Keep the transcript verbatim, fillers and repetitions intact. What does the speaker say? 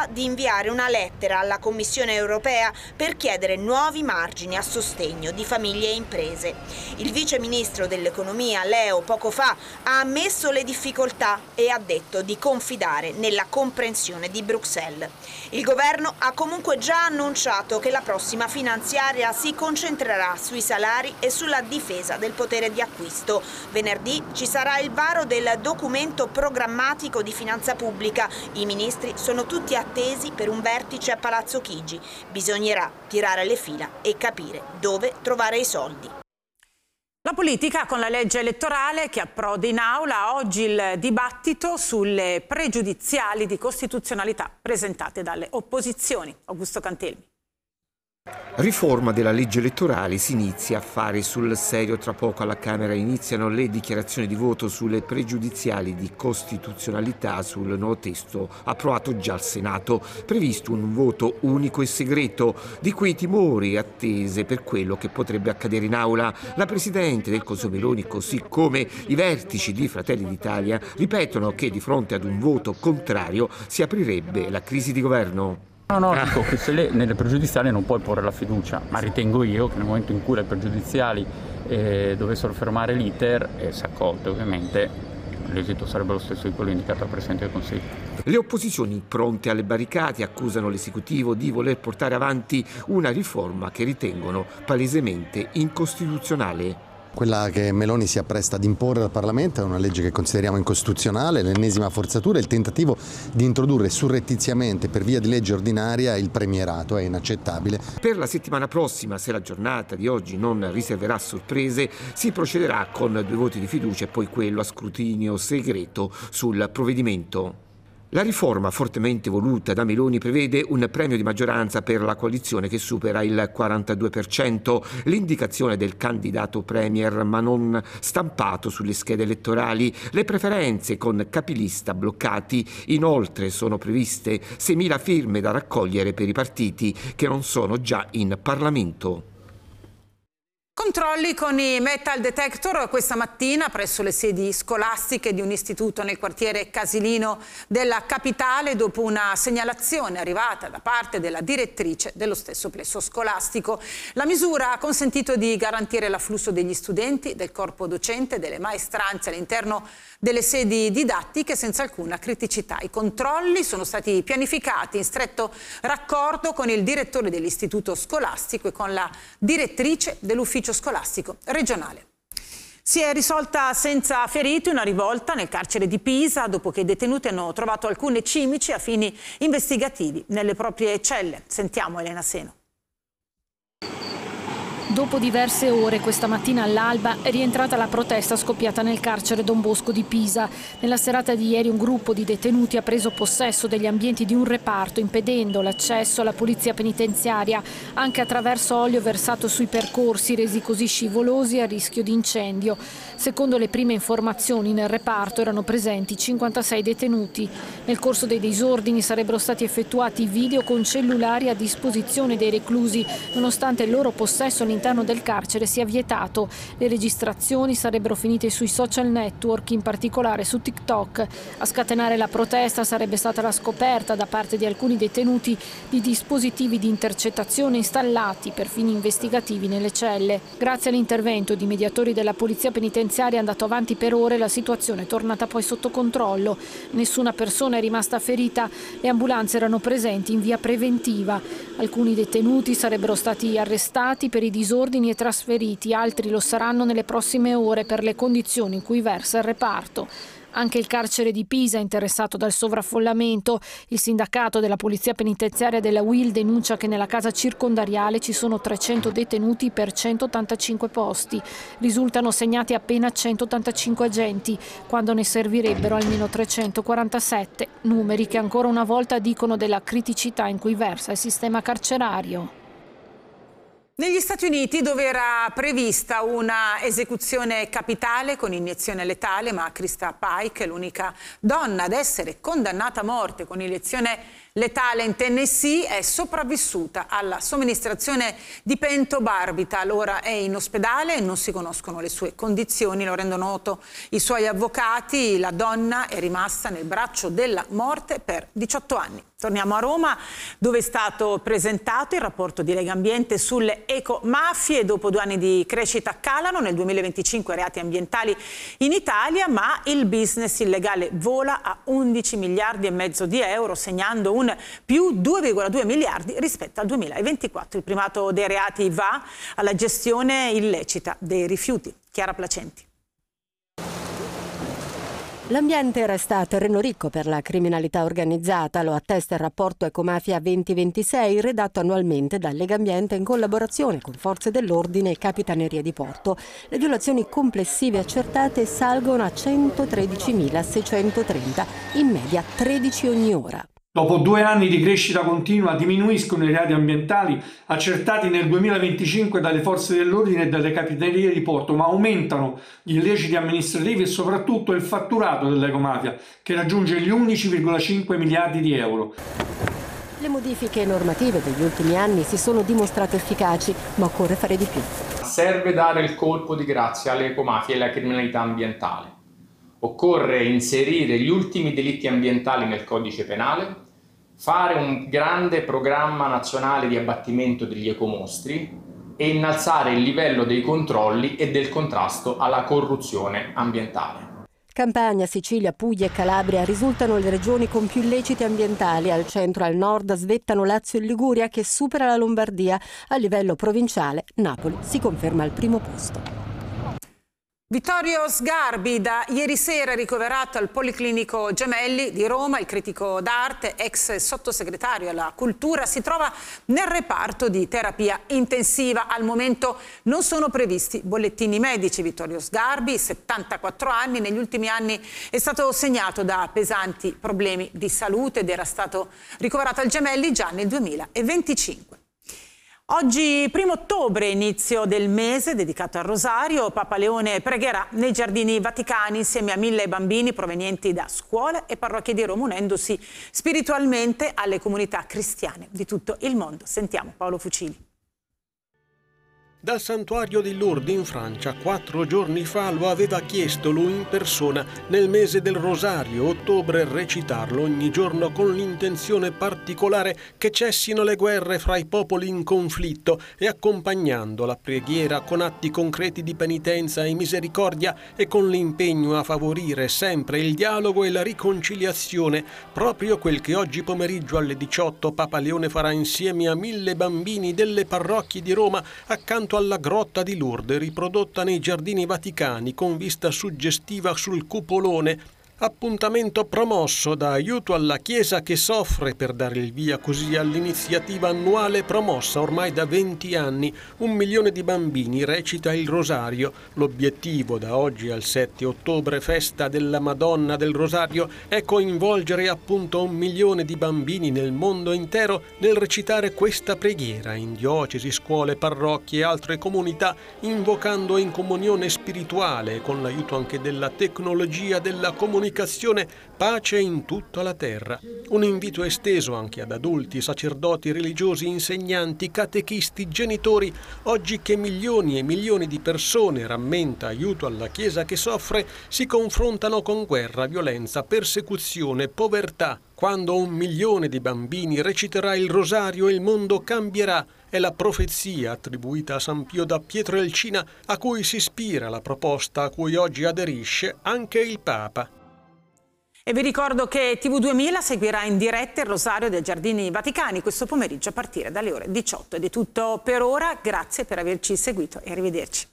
annuncia di inviare una lettera alla Commissione europea per chiedere nuovi margini a sostegno di famiglie e imprese. Il vice ministro dell'economia Leo poco fa ha ammesso le difficoltà e ha detto di confidare nella comprensione di Bruxelles. Il governo ha comunque già annunciato che la prossima finanziaria si concentrerà sui salari e sulla difesa del potere di acquisto. Venerdì ci sarà il varo del documento programmatico di finanza pubblica. I ministri sono tutti attesi per un vertice a Palazzo Chigi. Bisognerà tirare le fila e capire dove trovare i soldi. La politica con la legge elettorale che approda in aula. Oggi il dibattito sulle pregiudiziali di costituzionalità presentate dalle opposizioni. Augusto Cantelmi. Riforma della legge elettorale si inizia a fare sul serio. Tra poco alla Camera iniziano le dichiarazioni di voto sulle pregiudiziali di costituzionalità sul nuovo testo approvato già al Senato. Previsto un voto unico e segreto, di cui timori e attese per quello che potrebbe accadere in aula. La Presidente del Consiglio Meloni, così come i vertici di Fratelli d'Italia, ripetono che di fronte ad un voto contrario si aprirebbe la crisi di governo. No, no, dico che se le, nelle pregiudiziali non puoi porre la fiducia, ma ritengo io che nel momento in cui le pregiudiziali eh, dovessero fermare l'iter e eh, se accolte ovviamente l'esito sarebbe lo stesso di quello indicato dal Presidente del Consiglio. Le opposizioni pronte alle barricate accusano l'esecutivo di voler portare avanti una riforma che ritengono palesemente incostituzionale. Quella che Meloni si appresta ad imporre al Parlamento è una legge che consideriamo incostituzionale, l'ennesima forzatura, il tentativo di introdurre surrettiziamente per via di legge ordinaria il premierato è inaccettabile. Per la settimana prossima, se la giornata di oggi non riserverà sorprese, si procederà con due voti di fiducia e poi quello a scrutinio segreto sul provvedimento. La riforma fortemente voluta da Meloni prevede un premio di maggioranza per la coalizione che supera il quarantadue per cento, l'indicazione del candidato premier ma non stampato sulle schede elettorali, le preferenze con capilista bloccati. Inoltre sono previste seimila firme da raccogliere per i partiti che non sono già in Parlamento. Controlli con i metal detector questa mattina presso le sedi scolastiche di un istituto nel quartiere Casilino della capitale dopo una segnalazione arrivata da parte della direttrice dello stesso plesso scolastico. La misura ha consentito di garantire l'afflusso degli studenti, del corpo docente, delle maestranze all'interno delle sedi didattiche senza alcuna criticità. I controlli sono stati pianificati in stretto raccordo con il direttore dell'istituto scolastico e con la direttrice dell'ufficio scolastico regionale. Si è risolta senza feriti una rivolta nel carcere di Pisa dopo che i detenuti hanno trovato alcune cimici a fini investigativi nelle proprie celle. Sentiamo Elena Seno. Dopo diverse ore, questa mattina all'alba, è rientrata la protesta scoppiata nel carcere Don Bosco di Pisa. Nella serata di ieri un gruppo di detenuti ha preso possesso degli ambienti di un reparto, impedendo l'accesso alla polizia penitenziaria, anche attraverso olio versato sui percorsi, resi così scivolosi a rischio di incendio. Secondo le prime informazioni, nel reparto erano presenti cinquantasei detenuti. Nel corso dei disordini sarebbero stati effettuati video con cellulari a disposizione dei reclusi, nonostante il loro possesso all'interno del carcere sia vietato. Le registrazioni sarebbero finite sui social network, in particolare su TikTok. A scatenare la protesta sarebbe stata la scoperta da parte di alcuni detenuti di dispositivi di intercettazione installati per fini investigativi nelle celle. Grazie all'intervento di mediatori della polizia penitenziaria andato avanti per ore, la situazione è tornata poi sotto controllo. Nessuna persona è rimasta ferita, le ambulanze erano presenti in via preventiva. Alcuni detenuti sarebbero stati arrestati per i disordini e trasferiti, altri lo saranno nelle prossime ore per le condizioni in cui versa il reparto. Anche il carcere di Pisa è interessato dal sovraffollamento. Il sindacato della polizia penitenziaria della U I L denuncia che nella casa circondariale ci sono trecento detenuti per centottantacinque posti. Risultano segnati appena centottantacinque agenti, quando ne servirebbero almeno trecentoquarantasette, numeri che ancora una volta dicono della criticità in cui versa il sistema carcerario. Negli Stati Uniti, dove era prevista una esecuzione capitale con iniezione letale, ma Krista Pike è l'unica donna ad essere condannata a morte con iniezione letale in Tennessee, è sopravvissuta alla somministrazione di pentobarbital. Ora è in ospedale e non si conoscono le sue condizioni, lo rendono noto i suoi avvocati. La donna è rimasta nel braccio della morte per diciotto anni. Torniamo a Roma, dove è stato presentato il rapporto di Legambiente sulle ecomafie. Dopo due anni di crescita calano nel duemilaventicinque reati ambientali in Italia, ma il business illegale vola a undici miliardi e mezzo di euro, segnando un più due virgola due miliardi rispetto al duemilaventiquattro. Il primato dei reati va alla gestione illecita dei rifiuti. Chiara Placenti. L'ambiente resta terreno ricco per la criminalità organizzata, lo attesta il rapporto Ecomafia duemilaventisei redatto annualmente da Legambiente in collaborazione con forze dell'ordine e capitanerie di porto. Le violazioni complessive accertate salgono a centotredicimilaseicentotrenta, in media tredici ogni ora. Dopo due anni di crescita continua diminuiscono i reati ambientali accertati nel duemilaventicinque dalle forze dell'ordine e dalle capitanerie di porto, ma aumentano gli illeciti amministrativi e soprattutto il fatturato dell'ecomafia, che raggiunge gli undici virgola cinque miliardi di euro. Le modifiche normative degli ultimi anni si sono dimostrate efficaci, ma occorre fare di più. Serve dare il colpo di grazia alle ecomafie e alla criminalità ambientale. Occorre inserire gli ultimi delitti ambientali nel codice penale, fare un grande programma nazionale di abbattimento degli ecomostri e innalzare il livello dei controlli e del contrasto alla corruzione ambientale. Campania, Sicilia, Puglia e Calabria risultano le regioni con più illeciti ambientali. Al centro e al nord svettano Lazio e Liguria, che supera la Lombardia. A livello provinciale Napoli si conferma al primo posto. Vittorio Sgarbi, da ieri sera ricoverato al Policlinico Gemelli di Roma. Il critico d'arte, ex sottosegretario alla cultura, si trova nel reparto di terapia intensiva. Al momento non sono previsti bollettini medici. Vittorio Sgarbi, settantaquattro anni, negli ultimi anni è stato segnato da pesanti problemi di salute ed era stato ricoverato al Gemelli già nel duemilaventicinque. Oggi, primo ottobre, inizio del mese dedicato al Rosario, Papa Leone pregherà nei Giardini Vaticani insieme a mille bambini provenienti da scuole e parrocchie di Roma, unendosi spiritualmente alle comunità cristiane di tutto il mondo. Sentiamo Paolo Fucili. Dal santuario di Lourdes in Francia, quattro giorni fa lo aveva chiesto lui in persona nel mese del Rosario, ottobre, recitarlo ogni giorno con l'intenzione particolare che cessino le guerre fra i popoli in conflitto e accompagnando la preghiera con atti concreti di penitenza e misericordia e con l'impegno a favorire sempre il dialogo e la riconciliazione, proprio quel che oggi pomeriggio alle diciotto Papa Leone farà insieme a mille bambini delle parrocchie di Roma accanto alla grotta di Lourdes, riprodotta nei Giardini Vaticani con vista suggestiva sul cupolone. Appuntamento promosso da Aiuto alla Chiesa che soffre per dare il via così all'iniziativa annuale promossa ormai da venti anni. Un milione di bambini recita il Rosario. L'obiettivo da oggi al sette ottobre, festa della Madonna del Rosario, è coinvolgere appunto un milione di bambini nel mondo intero nel recitare questa preghiera in diocesi, scuole, parrocchie e altre comunità, invocando in comunione spirituale, con l'aiuto anche della tecnologia, della comunicazione, pace in tutta la terra. Un invito esteso anche ad adulti, sacerdoti, religiosi, insegnanti, catechisti, genitori, oggi che milioni e milioni di persone, rammenta Aiuto alla Chiesa che soffre, si confrontano con guerra, violenza, persecuzione, povertà. Quando un milione di bambini reciterà il Rosario, il mondo cambierà. È la profezia attribuita a San Pio da Pietrelcina, a cui si ispira la proposta a cui oggi aderisce anche il Papa. E vi ricordo che T V duemila seguirà in diretta il Rosario dei Giardini Vaticani questo pomeriggio a partire dalle ore diciotto. Ed è tutto per ora, grazie per averci seguito e arrivederci.